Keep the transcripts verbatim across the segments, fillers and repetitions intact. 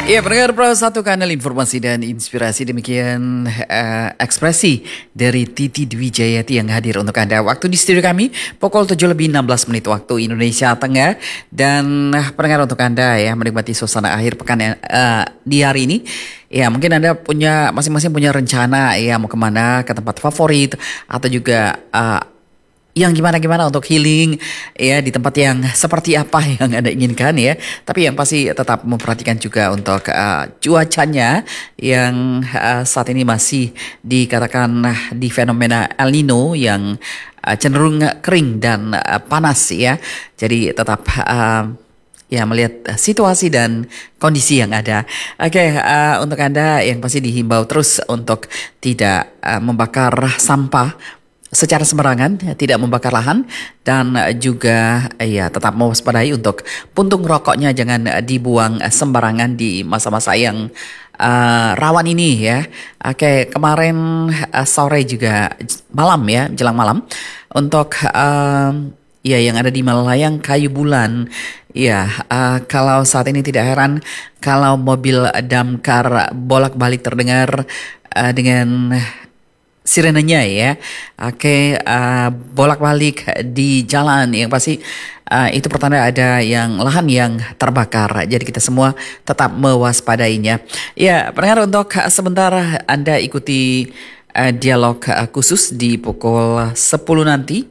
Ya, pendengar Pro satu kanal informasi dan inspirasi, demikian uh, ekspresi dari Titi Dwi Jayati yang hadir untuk Anda. Waktu di studio kami pukul tujuh lebih enam belas menit waktu Indonesia Tengah. Dan uh, pendengar, untuk Anda ya menikmati suasana akhir pekan uh, di hari ini. Ya, mungkin Anda punya masing-masing punya rencana ya mau kemana, ke tempat favorit atau juga uh, yang gimana-gimana untuk healing ya di tempat yang seperti apa yang Anda inginkan ya. Tapi yang pasti tetap memperhatikan juga untuk uh, cuacanya yang uh, saat ini masih dikatakan uh, di fenomena El Nino yang uh, cenderung kering dan uh, panas ya. Jadi tetap uh, ya melihat situasi dan kondisi yang ada. Oke, okay, uh, untuk Anda yang pasti dihimbau terus untuk tidak uh, membakar sampah secara sembarangan, tidak membakar lahan, dan juga ya tetap mewaspadai untuk puntung rokoknya jangan dibuang sembarangan di masa-masa yang uh, rawan ini ya. Oke, kemarin uh, sore juga malam ya, jelang malam untuk uh, ya yang ada di Malayang Kayu Bulan. Ya, uh, kalau saat ini tidak heran kalau mobil damkar bolak-balik terdengar uh, dengan sirenenya ya. Oke, uh, bolak-balik di jalan yang pasti uh, itu pertanda ada yang lahan yang terbakar. Jadi kita semua tetap mewaspadainya. Ya, pendengar, untuk sebentar Anda ikuti uh, dialog uh, khusus di pukul sepuluh nanti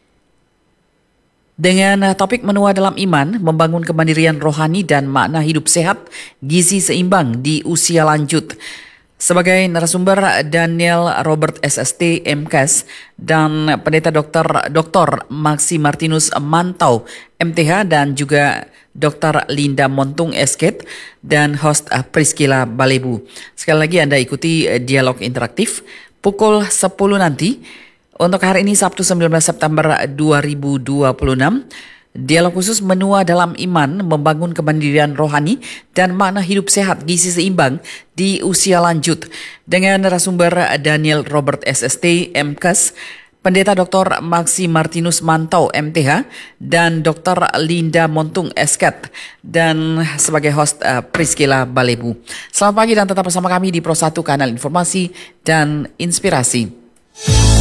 dengan topik menua dalam iman, membangun kemandirian rohani dan makna hidup sehat, gizi seimbang di usia lanjut. Sebagai narasumber Daniel Robert S S T M Kes dan Pendeta Dokter Doktor Maxi Martinus Mantau M T H dan juga Dokter Linda Montung Esket dan host Priscilla Balebu. Sekali lagi Anda ikuti dialog interaktif pukul sepuluh nanti. Untuk hari ini Sabtu sembilan belas September dua ribu dua puluh enam. Dialog khusus menua dalam iman, membangun kemandirian rohani dan makna hidup sehat gizi seimbang di usia lanjut dengan narasumber Daniel Robert S S T M Kes, Pendeta Doktor Maxi Martinus Mantau M T H dan Dokter Linda Montung Esket dan sebagai host uh, Priscilla Balebu. Selamat pagi dan tetap bersama kami di Pro satu Kanal Informasi dan Inspirasi.